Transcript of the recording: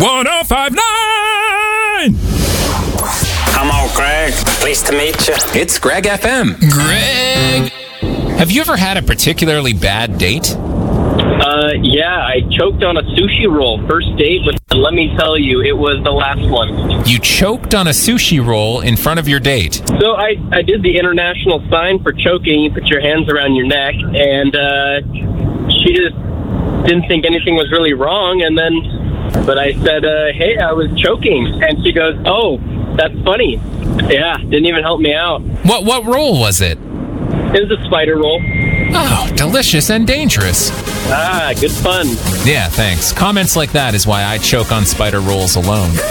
1059! Come on, Greg. Pleased to meet you. It's Greg FM. Greg! Have you ever had a particularly bad date? Yeah, I choked on a sushi roll. First date, and let me tell you, it was the last one. You choked on a sushi roll in front of your date. So I did the international sign for choking. You put your hands around your neck, and she just didn't think anything was really wrong. But I said, hey, I was choking. And she goes, oh, that's funny. Yeah, didn't even help me out. What roll was it? It was a spider roll. Oh, delicious and dangerous. Ah, good fun. Yeah, thanks. Comments like that is why I choke on spider rolls alone.